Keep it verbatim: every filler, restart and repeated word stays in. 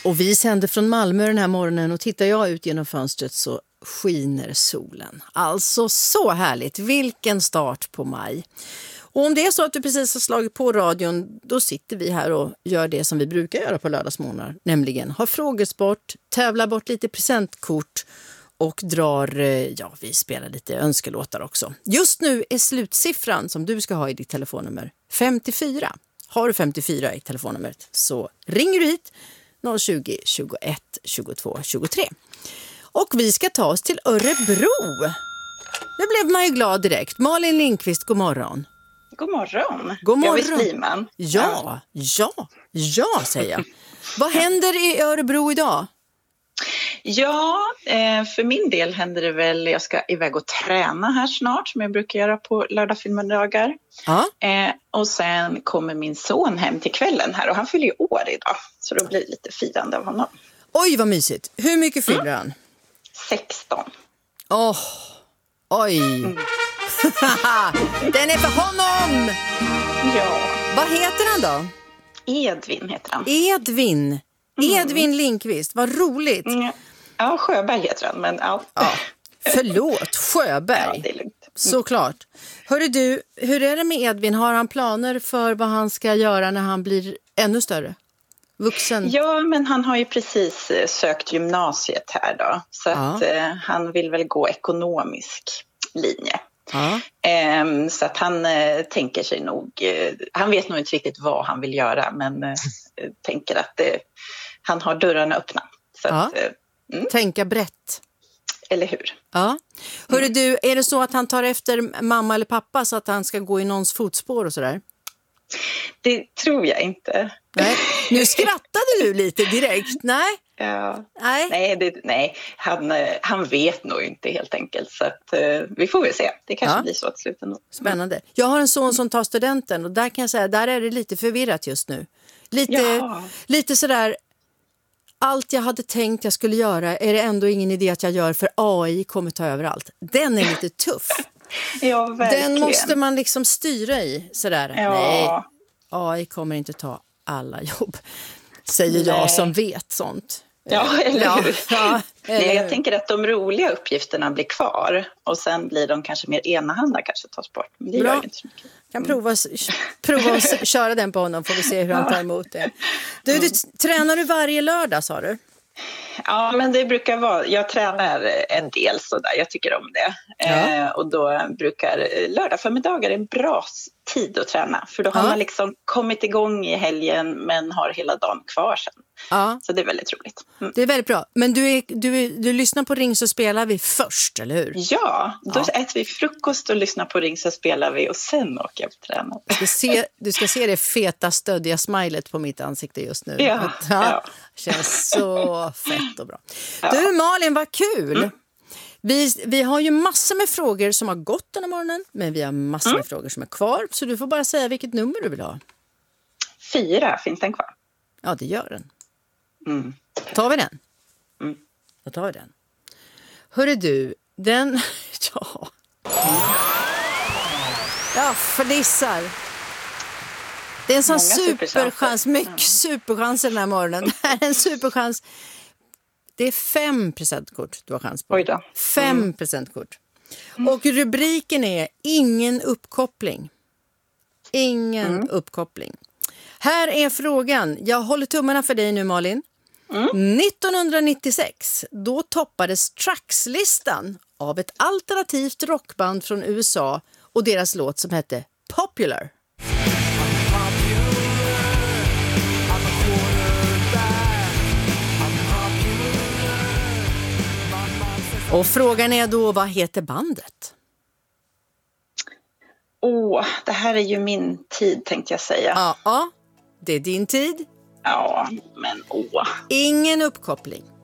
Och vi sänder från Malmö den här morgonen och tittar jag ut genom fönstret så skiner solen. Alltså så härligt, vilken start på maj. Och om det är så att du precis har slagit på radion, då sitter vi här och gör det som vi brukar göra på lördagsmorgnar. Nämligen ha frågesport, tävla bort lite presentkort och drar, ja vi spelar lite önskelåtar också. Just nu är slutsiffran som du ska ha i ditt telefonnummer femtiofyra. Har du femtiofyra i telefonnumret så ringer du hit noll tjugo, tjugoett, tjugotvå, tjugotre. Och vi ska ta oss till Örebro. Nu blev man ju glad direkt. Malin Lindqvist, god morgon. God morgon. God morgon. Jag visst man. Ja, ja, ja säger jag. Vad händer i Örebro idag? Ja, för min del händer det väl, jag ska iväg och träna här snart som jag brukar göra på lördag förmiddagar. Ja. Och sen kommer min son hem till kvällen här och han fyller ju år idag. Så då blir det lite firande av honom. Oj, vad mysigt. Hur mycket fyller mm. han? sexton. Åh, oh, oj. Mm. Den är för honom! Ja. Vad heter han då? Edvin heter han. Edvin. Edvin mm. Lindqvist, vad roligt. Mm. Ja, Sjöberg heter han, men ja. ja. Förlåt, Sjöberg. Ja, det är lugnt. Mm. Såklart. Hörru du, hur är det med Edvin? Har han planer för vad han ska göra när han blir ännu större? Vuxen? Ja, men han har ju precis sökt gymnasiet här då. Så ja. att eh, han vill väl gå ekonomisk linje. Ja. Eh, så att han eh, tänker sig nog, eh, han vet nog inte riktigt vad han vill göra, men eh, tänker att eh, han har dörrarna öppna. Så ja. att, eh, mm. Tänka brett. Eller hur? Ja. Hörru mm. du, är det så att han tar efter mamma eller pappa så att han ska gå i någons fotspår och sådär? Det tror jag inte. Nej. Nu skrattade du lite direkt, nej? Ja. Nej, nej, det, nej. Han, han vet nog inte helt enkelt. Så att, uh, vi får väl se. Det kanske ja. blir så att sluta nog. Spännande. Jag har en son som tar studenten och där kan jag säga, där är det lite förvirrat just nu. Lite, ja. lite sådär, allt jag hade tänkt jag skulle göra är det ändå ingen idé att jag gör för A I kommer ta över allt. Den är lite tuff. Ja, verkligen. Den måste man liksom styra i sådär. Ja. Nej, A I kommer inte ta alla jobb, säger Nej. jag som vet sånt. Ja, eller ja. hur? Ja, eller Nej, jag hur? tänker att de roliga uppgifterna blir kvar och sen blir de kanske mer enahanda, kanske tas bort. Men det Bra. gör inte så mycket. Kan prova, prova att köra den på honom, får vi se hur han tar emot det. Du, du tränar du varje lördag, sa du? Ja, men det brukar vara, jag tränar en del sådär, jag tycker om det. Ja. Eh, och då brukar lördag förmiddagar en bra tid att träna. För då har ja. man liksom kommit igång i helgen men har hela dagen kvar sen. Ja. Så det är väldigt roligt. Mm. Det är väldigt bra. Men du, är, du, är, du lyssnar på Ring så spelar vi först, eller hur? Ja, då ja. äter vi frukost och lyssnar på Ring så spelar vi och sen åker jag på träna. Du ska se, du ska se det feta stöddiga smilet på mitt ansikte just nu. Ja, ja. ja. Känns så fett och bra. Ja. Du Malin, vad kul! Mm. Vi, vi har ju massor med frågor som har gått den här morgonen, men vi har massor mm. med frågor som är kvar. Så du får bara säga vilket nummer du vill ha. Fyra, finns den kvar? Ja, det gör den. Mm. Tar vi den? Mm. Då tar vi den. Hörru du, den... ja. Ja, förlissar. Det är en sån superchans, mycket mm. superchans den här morgonen. Det här är en superchans. Det är fem presentkort du har chans på. Oj då. Fem mm. presentkort. Mm. Och rubriken är ingen uppkoppling. Ingen mm. uppkoppling. Här är frågan. Jag håller tummarna för dig nu, Malin. Mm. nittonhundranittiosex, då toppades Trax-listan av ett alternativt rockband från U S A och deras låt som hette Popular. Och frågan är då, vad heter bandet? Åh, det här är ju min tid tänkte jag säga. Ja, ja, det är din tid. Ja, men åh. Ingen uppkoppling.